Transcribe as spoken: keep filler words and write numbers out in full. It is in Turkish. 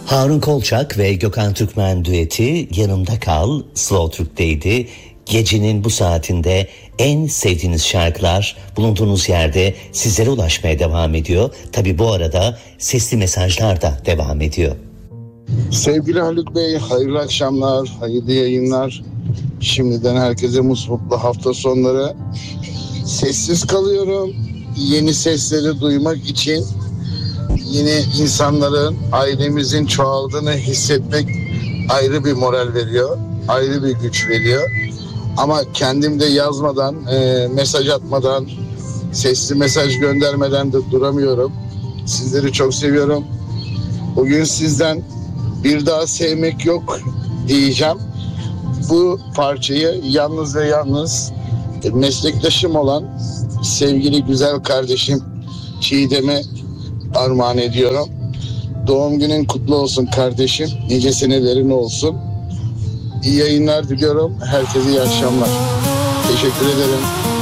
Harun Kolçak ve Gökhan Türkmen düeti Yanımda Kal Slow Türk'teydi. Gecenin bu saatinde en sevdiğiniz şarkılar bulunduğunuz yerde sizlere ulaşmaya devam ediyor. Tabi bu arada sesli mesajlar da devam ediyor. Sevgili Haluk Bey, hayırlı akşamlar, hayırlı yayınlar. Şimdiden herkese mutlu hafta sonları. Sessiz kalıyorum. Yeni sesleri duymak için, yeni insanların, ailemizin çoğaldığını hissetmek ayrı bir moral veriyor, ayrı bir güç veriyor. Ama kendim de yazmadan, e, mesaj atmadan, sesli mesaj göndermeden de duramıyorum. Sizleri çok seviyorum. Bugün sizden Bir Daha Sevmek Yok diyeceğim. Bu parçayı yalnız ve yalnız meslektaşım olan sevgili güzel kardeşim Çiğdem'e armağan ediyorum. Doğum günün kutlu olsun kardeşim. Nice senelerin olsun. İyi yayınlar diliyorum. Herkese iyi akşamlar. Teşekkür ederim.